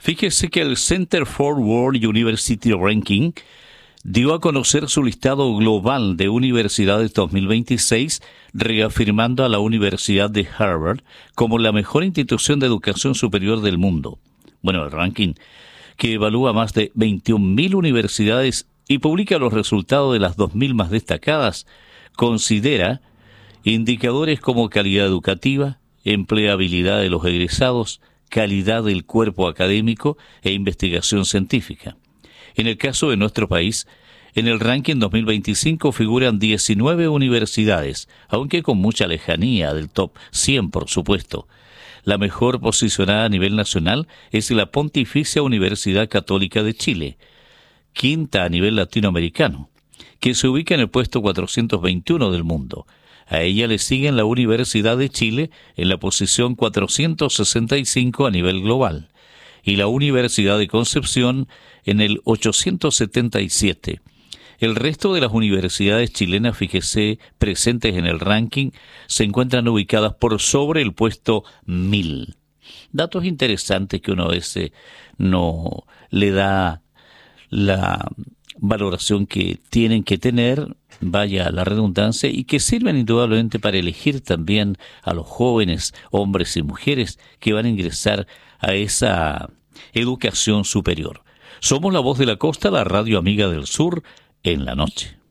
Fíjese que el Center for World University Ranking dio a conocer su listado global de universidades 2026, reafirmando a la Universidad de Harvard como la mejor institución de educación superior del mundo. Bueno, el ranking, que evalúa más de 21.000 universidades y publica los resultados de las 2.000 más destacadas, considera indicadores como calidad educativa, empleabilidad de los egresados, calidad del cuerpo académico e investigación científica. En el caso de nuestro país, en el ranking 2025 figuran 19 universidades, aunque con mucha lejanía del top 100, por supuesto. La mejor posicionada a nivel nacional es la Pontificia Universidad Católica de Chile, quinta a nivel latinoamericano, que se ubica en el puesto 421 del mundo. A ella le siguen la Universidad de Chile en la posición 465 a nivel global y la Universidad de Concepción en el 877. El resto de las universidades chilenas, fíjese, presentes en el ranking, se encuentran ubicadas por sobre el puesto 1000. Datos interesantes que uno a veces no le da la valoración que tienen que tener, vaya la redundancia, y que sirven indudablemente para elegir también a los jóvenes, hombres y mujeres, que van a ingresar a esa educación superior. Somos la Voz de la Costa, la radio amiga del sur, en la noche.